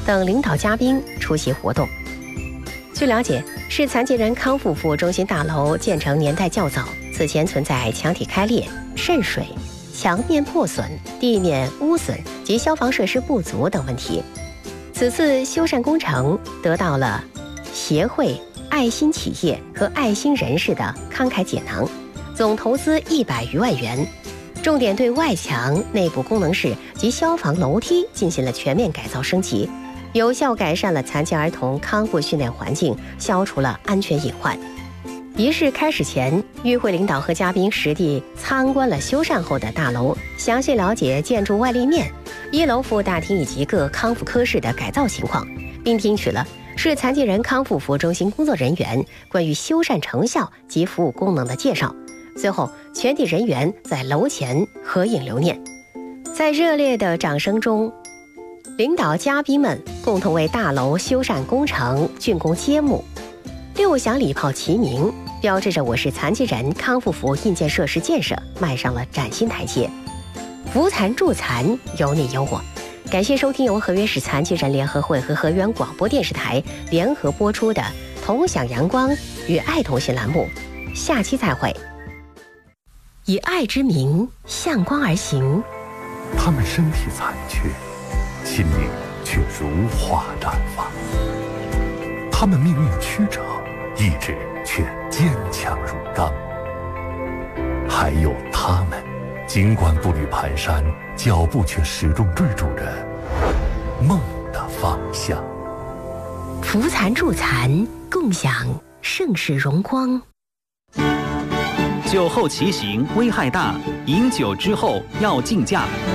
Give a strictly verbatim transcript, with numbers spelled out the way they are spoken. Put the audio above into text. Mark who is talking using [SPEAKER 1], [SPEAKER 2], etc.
[SPEAKER 1] 等领导嘉宾出席活动。据了解，市残疾人康复服务中心大楼建成年代较早，此前存在墙体开裂、渗水、墙面破损、地面污损及消防设施不足等问题。此次修缮工程得到了协会、爱心企业和爱心人士的慷慨解囊，总投资一百余万元，重点对外墙、内部功能室及消防楼梯进行了全面改造升级，有效改善了残疾儿童康复训练环境，消除了安全隐患。仪式开始前，与会领导和嘉宾实地参观了修缮后的大楼，详细了解建筑外立面、一楼服务大厅以及各康复科室的改造情况，并听取了市残疾人康复服务中心工作人员关于修缮成效及服务功能的介绍。随后，全体人员在楼前合影留念。在热烈的掌声中，领导嘉宾们共同为大楼修缮工程竣工揭幕。六响礼炮齐鸣，标志着我市残疾人康复服务硬件设施建设迈上了崭新台阶。扶残助残，有你有我。感谢收听由合约市残疾人联合会和河源广播电视台联合播出的《同享阳光与爱同行》栏目，下期再会。以爱之名向光而行，
[SPEAKER 2] 他们身体残缺，心灵却如花绽放；他们命运曲折，意志却坚强如钢。还有他们，尽管步履蹒跚，脚步却始终追逐着梦的方向。
[SPEAKER 1] 扶残助残，共享盛世荣光。
[SPEAKER 3] 酒后骑行危害大，饮酒之后要禁驾。